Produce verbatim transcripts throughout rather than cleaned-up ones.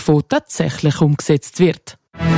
davon tatsächlich umgesetzt wird.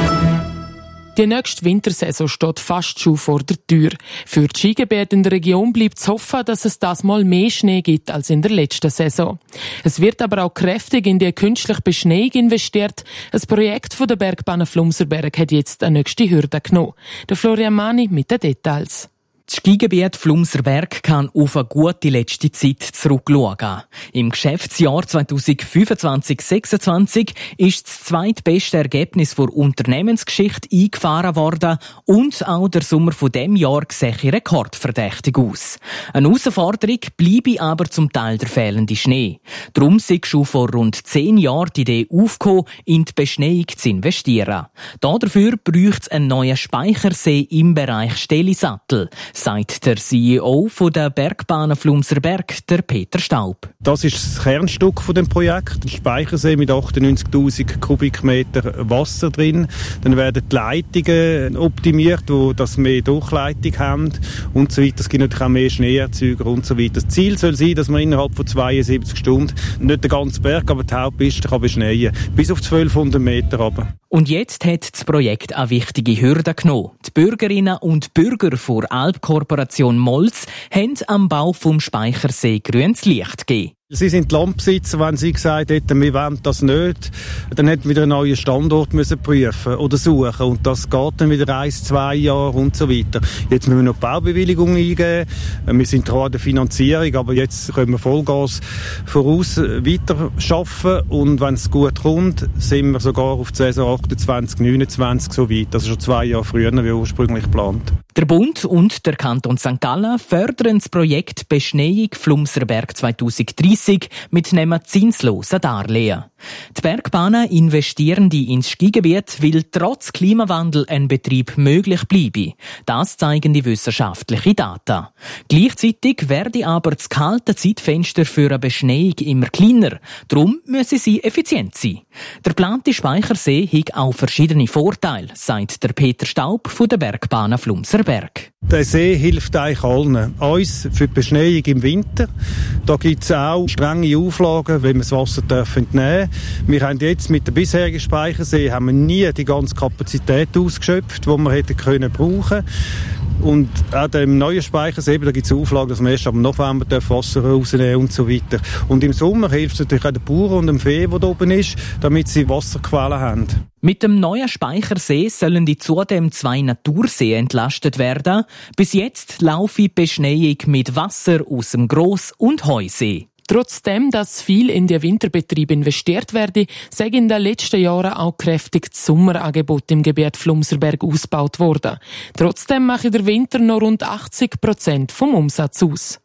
Die nächste Wintersaison steht fast schon vor der Tür. Für die Skigebiete in der Region bleibt zu hoffen, dass es das mal mehr Schnee gibt als in der letzten Saison. Es wird aber auch kräftig in die künstliche Beschneiung investiert. Ein Projekt von der Bergbahn Flumserberg hat jetzt eine nächste Hürde genommen. Der Florian Mani mit den Details. Das Skigebiet Flumserberg kann auf eine gute letzte Zeit zurückschauen. Im Geschäftsjahr zweitausendfünfundzwanzig sechsundzwanzig ist das zweitbeste Ergebnis der Unternehmensgeschichte eingefahren worden und auch der Sommer von diesem Jahr sieht rekordverdächtig aus. Eine Herausforderung bleibe aber zum Teil der fehlende Schnee. Darum ist schon vor rund zehn Jahren die Idee aufgekommen, in die Beschneiung zu investieren. Dafür braucht es einen neuen Speichersee im Bereich Stellisattel, sagt der C E O der Bergbahn Flumserberg, der Peter Staub. Das ist das Kernstück von dem Projekt. Ein Speichersee mit achtundneunzigtausend Kubikmeter Wasser drin. Dann werden die Leitungen optimiert, die das mehr Durchleitung haben und so weiter. Es gibt natürlich auch mehr Schneeerzeuger und so weiter. Das Ziel soll sein, dass man innerhalb von zweiundsiebzig Stunden nicht den ganzen Berg, aber die Hauptpiste kann beschneien. Bis auf zwölfhundert Meter runter. Und jetzt hat das Projekt eine wichtige Hürde genommen. Die Bürgerinnen und Bürger der Alpkorporation Molz haben am Bau vom Speichersee grünes Licht gegeben. Sie sind Landbesitzer, wenn Sie gesagt hätten, wir wollen das nicht, dann hätten wir wieder einen neuen Standort müssen prüfen oder suchen. Und das geht dann wieder ein, zwei Jahre und so weiter. Jetzt müssen wir noch die Baubewilligung eingeben. Wir sind dran an der Finanzierung, aber jetzt können wir Vollgas voraus weiter arbeiten. Und wenn es gut kommt, sind wir sogar auf die Saison achtundzwanzig neunundzwanzig so weit. Das ist schon zwei Jahre früher, wie ursprünglich geplant. Der Bund und der Kanton Sankt Gallen fördern das Projekt Beschneiung Flumserberg zweitausenddreissig mit einem zinslosen Darlehen. Die Bergbahnen investieren die ins Skigebiet, weil trotz Klimawandel ein Betrieb möglich bleibe. Das zeigen die wissenschaftlichen Daten. Gleichzeitig werde aber das kalte Zeitfenster für eine Beschneiung immer kleiner. Darum müssen sie effizient sein. Der geplante Speichersee hat auch verschiedene Vorteile, sagt der Peter Staub von der Bergbahn Flumserberg. Der See hilft eigentlich allen. Uns für die Beschneiung im Winter. Da gibt es auch strenge Auflagen, wenn wir das Wasser dürfen entnehmen. Wir haben jetzt mit dem bisherigen Speichersee haben wir nie die ganze Kapazität ausgeschöpft, die wir hätten können brauchen. Und auch dem neuen Speichersee, da gibt es Auflagen, dass wir erst ab November Wasser rausnehmen und so weiter. Und im Sommer hilft es natürlich auch den Bauern und dem Vieh, der da oben ist, damit sie Wasserquellen haben. Mit dem neuen Speichersee sollen die zudem zwei Naturseen entlastet werden. Bis jetzt laufe die Beschneiung mit Wasser aus dem Gross- und Heusee. Trotzdem, dass viel in den Winterbetrieb investiert werde, sei in den letzten Jahren auch kräftig das Sommerangebot im Gebiet Flumserberg ausgebaut worden. Trotzdem mache der Winter noch rund achtzig Prozent vom Umsatz aus.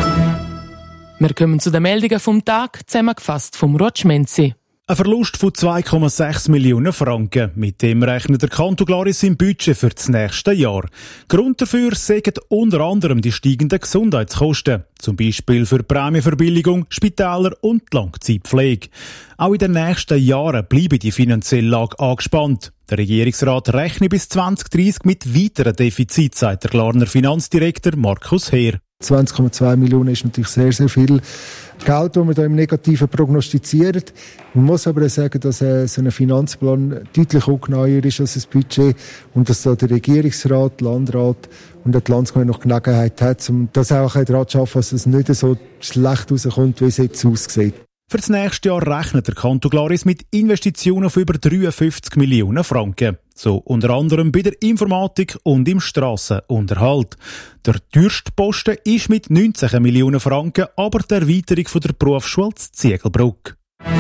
Wir kommen zu den Meldungen vom Tag, zusammengefasst vom Rutschmenzi. Ein Verlust von zwei Komma sechs Millionen Franken. Mit dem rechnet der Kanton Glaris im Budget für das nächste Jahr. Grund dafür sind unter anderem die steigenden Gesundheitskosten. Zum Beispiel für Prämienverbilligung, Spitäler und Langzeitpflege. Auch in den nächsten Jahren bleibe die finanzielle Lage angespannt. Der Regierungsrat rechnet bis zwanzig dreissig mit weiteren Defiziten, sagt der Glarner Finanzdirektor Markus Heer. zwanzig Komma zwei Millionen ist natürlich sehr, sehr viel Geld, das man da im Negativen prognostiziert. Man muss aber auch sagen, dass äh, so ein Finanzplan deutlich ungenauer ist als das Budget und dass da der Regierungsrat, Landrat und auch die Landsgemeinde noch Gelegenheit hat, um das auch daran zu schaffen, dass es nicht so schlecht rauskommt, wie es jetzt aussieht. Für das nächste Jahr rechnet der Kanton Glaris mit Investitionen von über dreiundfünfzig Millionen Franken. So unter anderem bei der Informatik und im Strassenunterhalt. Der teuerste Posten ist mit neunzehn Millionen Franken, aber die Erweiterung von der Berufsschule Ziegelbrück.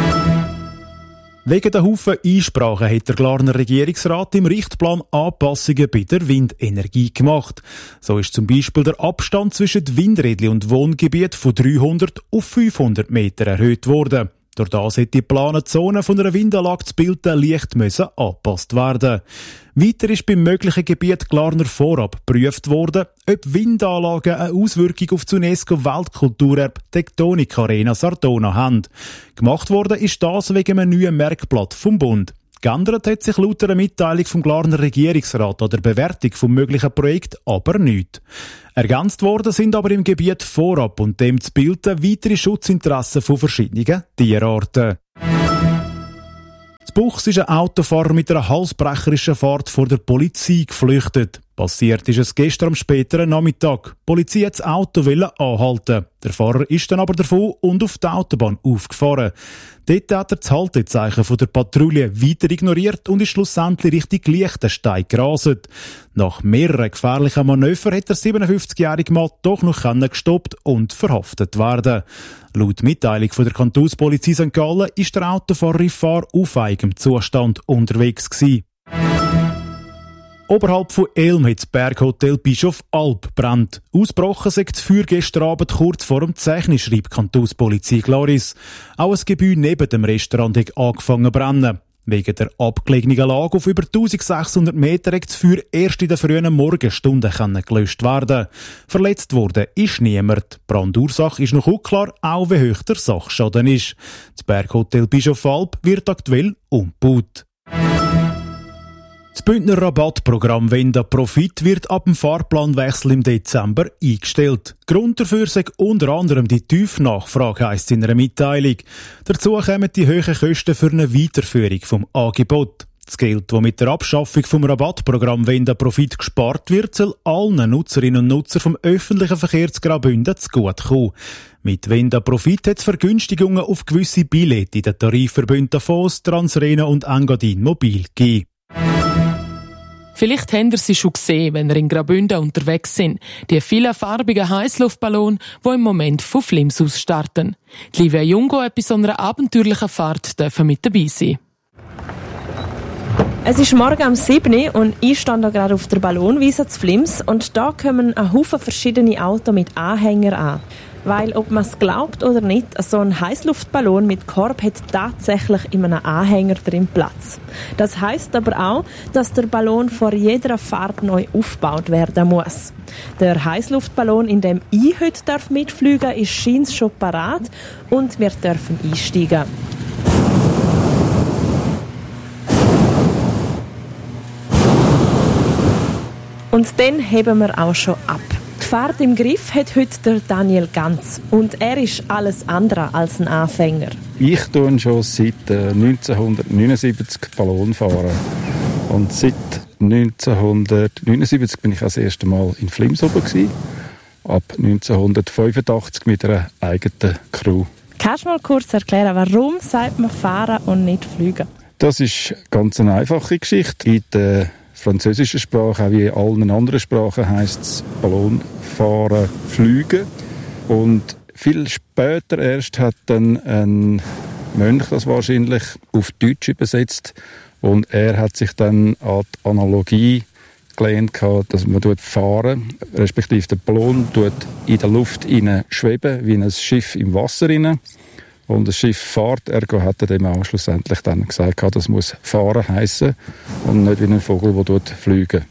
Wegen der Haufen Einsprachen hat der Glarner Regierungsrat im Richtplan Anpassungen bei der Windenergie gemacht. So ist zum Beispiel der Abstand zwischen Windrädli und Wohngebiet von dreihundert auf fünfhundert Meter erhöht worden. Durch das hat die geplante Zone von einer Windanlage zu bilden leicht müssen angepasst werden. Weiter ist beim möglichen Gebiet Glarner vorab geprüft worden, ob Windanlagen eine Auswirkung auf das UNESCO-Weltkulturerbe Tektonik Arena Sardona haben. Gemacht worden ist das wegen einem neuen Merkblatt vom Bund. Geändert hat sich laut einer Mitteilung vom Glarner Regierungsrat an der Bewertung vom möglichen Projekt aber nichts. Ergänzt worden sind aber im Gebiet vorab und dem zu bilden weitere Schutzinteressen von verschiedenen Tierarten. In Buchs ist ein Autofahrer mit einer halsbrecherischen Fahrt vor der Polizei geflüchtet. Passiert ist es gestern am späteren Nachmittag. Die Polizei hat das Auto anhalten. Der Fahrer ist dann aber davon und auf die Autobahn aufgefahren. Dort hat er das Haltezeichen von der Patrouille weiter ignoriert und ist schlussendlich Richtung Liechtenstein gerastet. Nach mehreren gefährlichen Manövern hat der siebenundfünfzigjährige Mann doch noch gestoppt und verhaftet werden. Laut Mitteilung von der Kantonspolizei Sankt Gallen ist der Autofahrer in fahraufeigem Zustand unterwegs gewesen. Oberhalb von Elm hat das Berghotel Bischof Alb brennt. Ausgebrochen sei das Feuer gestern Abend kurz vor dem zehn, schreibt die Kantonspolizei Glaris. Auch ein Gebäude neben dem Restaurant hat angefangen zu brennen. Wegen der abgelegenen Lage auf über eintausendsechshundert Meter hat das Feuer erst in den frühen Morgenstunden gelöscht werden. Verletzt worden ist niemand. Die Brandursache ist noch unklar, auch wie hoch der Sachschaden ist. Das Berghotel Bischof Alb wird aktuell umgebaut. Das Bündner Rabattprogramm Venda Profit wird ab dem Fahrplanwechsel im Dezember eingestellt. Grund dafür sei unter anderem die tiefe Nachfrage, heisst es in einer Mitteilung. Dazu kommen die hohen Kosten für eine Weiterführung vom Angebot. Das Geld, das mit der Abschaffung vom Rabattprogramm Venda Profit gespart wird, soll allen Nutzerinnen und Nutzern vom öffentlichen Verkehr zu Graubünden zugutekommen. Mit Venda Profit hat es Vergünstigungen auf gewisse Billette in den Tarifverbünden Davos, Transrena und Engadin Mobil gegeben. Vielleicht habt ihr sie schon gesehen, wenn ihr in Graubünden unterwegs sind. Die vielen farbigen Heißluftballone, die im Moment von Flims aus starten. Die Livia Jungo hat bei so einer abenteuerlichen Fahrt dürfen mit dabei sein. Es ist morgen um sieben Uhr und ich stehe da gerade auf der Ballonwiese zu Flims und da kommen ein Haufen verschiedene Autos mit Anhängern an. Weil, ob man es glaubt oder nicht, so ein Heißluftballon mit Korb hat tatsächlich in einem Anhänger drin Platz. Das heisst aber auch, dass der Ballon vor jeder Fahrt neu aufgebaut werden muss. Der Heißluftballon, in dem ich heute mitfliegen darf, ist scheint schon parat und wir dürfen einsteigen. Und dann heben wir auch schon ab. Die Fahrt im Griff hat heute der Daniel Ganz. Und er ist alles andere als ein Anfänger. Ich tue schon seit neunzehnhundertneunundsiebzig Ballon fahren. Und seit neunzehnhundertneunundsiebzig bin ich das erste Mal in Flims oben gewesen. Ab neunzehnhundertfünfundachtzig mit einer eigenen Crew. Kannst du mal kurz erklären, warum sagt man fahren und nicht fliegen? Das ist ganz eine einfache Geschichte. In der französischen Sprache, auch wie in allen anderen Sprachen, heisst es Ballon fahren, fliegen. Und viel später erst hat dann ein Mönch das wahrscheinlich auf Deutsch übersetzt. Und er hat sich dann an die Analogie gelernt, dass man fahren, respektive der Ballon in der Luft schweben, wie ein Schiff im Wasser rein. Und das Schiff fährt, ergo hat er dem auch schlussendlich dann gesagt, das muss fahren heissen und nicht wie ein Vogel, der dort fliegen.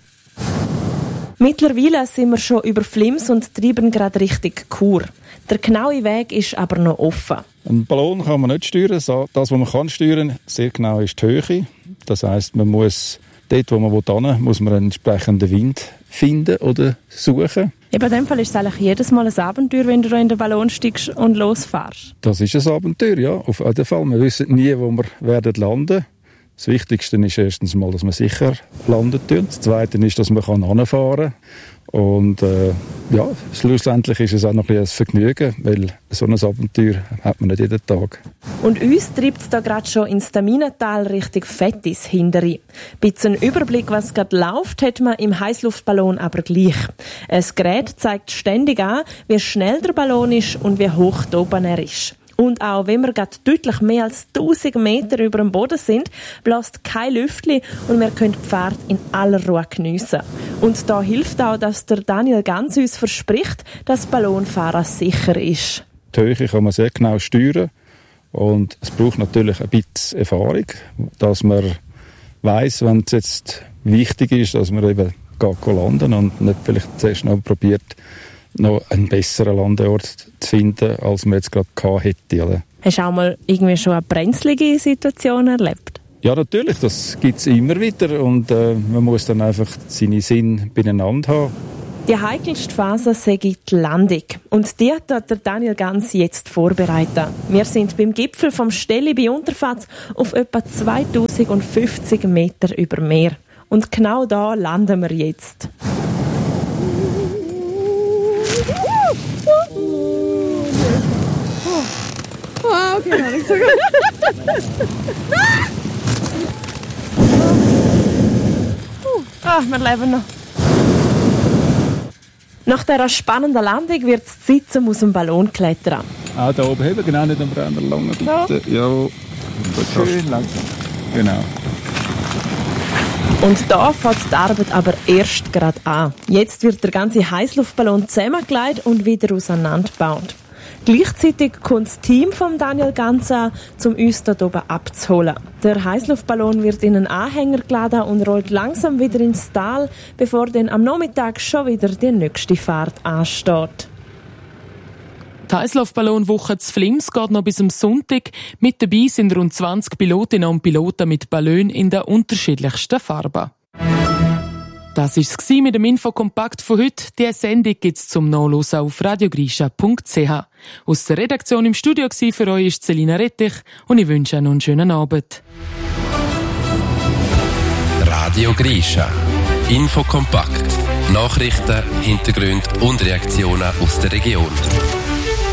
Mittlerweile sind wir schon über Flims und treiben gerade Richtung Chur. Der genaue Weg ist aber noch offen. Einen Ballon kann man nicht steuern. Das, was man kann steuern, sehr genau ist die Höhe. Das heisst, man muss dort, wo man hin, muss man einen entsprechenden Wind finden oder suchen. Ja, bei dem Fall ist es eigentlich jedes Mal ein Abenteuer, wenn du in den Ballon steigst und losfährst. Das ist ein Abenteuer, ja. Auf jeden Fall. Wir wissen nie, wo wir werden landen. Das Wichtigste ist erstens mal, dass man sicher landen tun. Das Zweite ist, dass man hinfahren kann. Und äh, ja, schlussendlich ist es auch noch ein, ein Vergnügen, weil so ein Abenteuer hat man nicht jeden Tag. Und uns treibt es da gerade schon ins Taminental Richtung Fettis hinterher. Ein bisschen Überblick, was gerade läuft, hat man im Heißluftballon aber gleich. Ein Gerät zeigt ständig an, wie schnell der Ballon ist und wie hoch da oben er ist. Und auch wenn wir gerade deutlich mehr als tausend Meter über dem Boden sind, bläst kein Lüftchen und wir können die Fahrt in aller Ruhe geniessen. Und da hilft auch, dass der Daniel Ganz uns verspricht, dass Ballonfahren sicher ist. Die Höhe kann man sehr genau steuern und es braucht natürlich ein bisschen Erfahrung, dass man weiss, wenn es jetzt wichtig ist, dass man eben landen und nicht vielleicht zuerst noch probiert, noch einen besseren Landeort zu finden, als man jetzt gerade hätte. Oder? Hast du auch mal irgendwie schon eine brenzlige Situation erlebt? Ja, natürlich, das gibt es immer wieder und äh, man muss dann einfach seine Sinne beieinander haben. Die heikelste Phase sei die Landung. Und die hat der Daniel Ganz jetzt vorbereitet. Wir sind beim Gipfel vom Stelli bei Unterfatz auf etwa zweitausendfünfzig Meter über Meer. Und genau da landen wir jetzt. Oh, okay, gar nicht so gut. Ah, wir leben noch. Nach dieser spannenden Landung wird es Zeit, um aus dem Ballon klettern. Auch da oben heben, genau nicht am Brenner lange bitte. Ja, ja. Schön langsam. Genau. Und da fängt die Arbeit aber erst gerade an. Jetzt wird der ganze Heißluftballon zusammengelegt und wieder auseinandergebaut. Gleichzeitig kommt das Team von Daniel Ganz an, um uns dort oben abzuholen. Der Heißluftballon wird in einen Anhänger geladen und rollt langsam wieder ins Tal, bevor dann am Nachmittag schon wieder die nächste Fahrt ansteht. Die Heißluftballonwoche zu Flims geht noch bis am Sonntag. Mit dabei sind rund zwanzig Pilotinnen und Piloten mit Ballon in den unterschiedlichsten Farben. Das war es mit dem Infokompakt von heute. Diese Sendung gibt es zum Nachlesen auf radiogrisha punkt c h. Aus der Redaktion im Studio war für euch ist Selina Rettich und ich wünsche Ihnen noch einen schönen Abend. Radio Grisha. Infokompakt. Nachrichten, Hintergründe und Reaktionen aus der Region.